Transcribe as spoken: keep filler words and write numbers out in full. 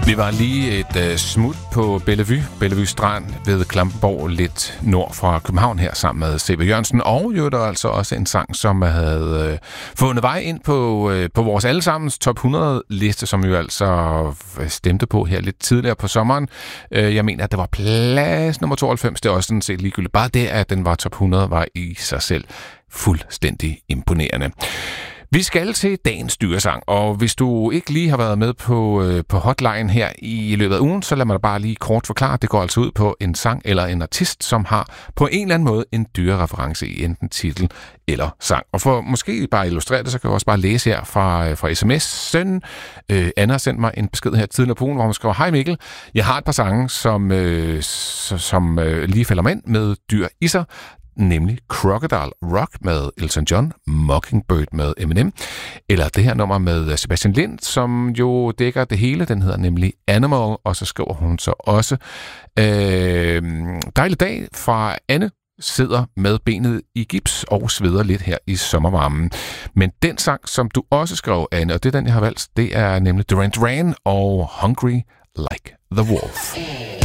Vi var lige et øh, smut på Bellevue, Bellevue Strand ved Klampenborg, lidt nord fra København her, sammen med C V Jørgensen. Og jo, der er altså også en sang, som havde øh, fundet vej ind på, øh, på vores allesammens top hundrede-liste, som jo altså stemte på her lidt tidligere på sommeren. Øh, jeg mener, at det var plads nummer tooghalvfems. Det er også sådan set ligegyldigt. Bare det, at den var top hundrede, var i sig selv fuldstændig imponerende. Vi skal til dagens dyresang, og hvis du ikke lige har været med på, øh, på hotline her i løbet af ugen, så lad mig da bare lige kort forklare. Det går altså ud på en sang eller en artist, som har på en eller anden måde en dyrereference i enten titel eller sang. Og for måske bare illustrere det, så kan jeg også bare læse her fra, fra sms'en. Øh, Anna har sendt mig en besked her tidligere på ugen, hvor hun skriver: Hej Mikkel, jeg har et par sange, som, øh, som øh, lige falder mig ind med dyr i sig. Nemlig Crocodile Rock med Elton John, Mockingbird med Eminem, eller det her nummer med Sebastian Lind, som jo dækker det hele. Den hedder nemlig Animal, og så skriver hun så også øh, dejlig dag fra Anne, sidder med benet i gips og sveder lidt her i sommervarmen. Men den sang, som du også skrev, Anne, og det er den, jeg har valgt, det er nemlig Duran Duran og Hungry Like the Wolf.